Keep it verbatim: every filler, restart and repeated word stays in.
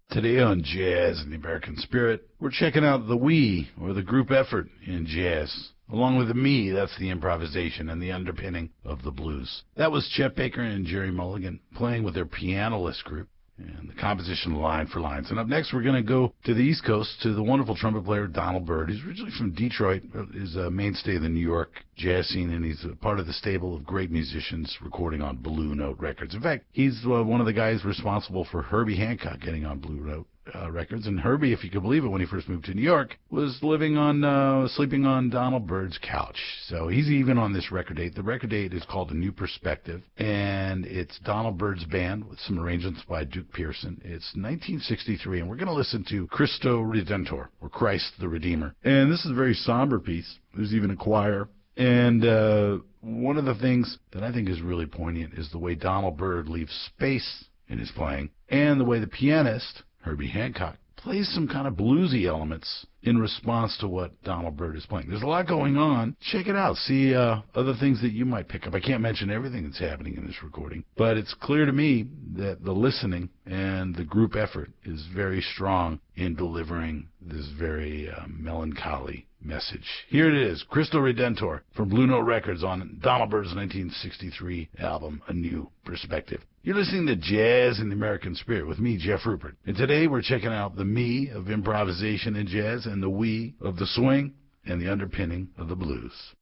Today on Jazz and the American Spirit, we're checking out the we, or the group effort, in jazz. Along with the me, that's the improvisation and the underpinning of the blues. That was Chet Baker and Gerry Mulligan playing with their Pianolist group, and the composition line for lines. And up next, we're going to go to the East Coast to the wonderful trumpet player Donald Byrd. He's originally from Detroit, is a mainstay of the New York jazz scene, and he's a part of the stable of great musicians recording on Blue Note Records. In fact, he's uh, one of the guys responsible for Herbie Hancock getting on Blue Note Uh, records. And Herbie, if you could believe it, when he first moved to New York, was living on, uh, sleeping on Donald Byrd's couch. So he's even on this record date. The record date is called A New Perspective, and it's Donald Byrd's band with some arrangements by Duke Pearson. It's nineteen sixty-three, and we're going to listen to Christo Redentor, or Christ the Redeemer. And this is a very somber piece. There's even a choir. And uh, one of the things that I think is really poignant is the way Donald Byrd leaves space in his playing, and the way the pianist, Herbie Hancock, plays some kind of bluesy elements in response to what Donald Byrd is playing. There's a lot going on. Check it out. See uh, other things that you might pick up. I can't mention everything that's happening in this recording, but it's clear to me that the listening and the group effort is very strong in delivering this very uh, melancholy message. Here it is, Christo Redentor from Blue Note Records on Donald Byrd's nineteen sixty-three album, A New Perspective. You're listening to Jazz in the American Spirit with me, Jeff Rupert. And today we're checking out the me of improvisation in jazz and the we of the swing and the underpinning of the blues.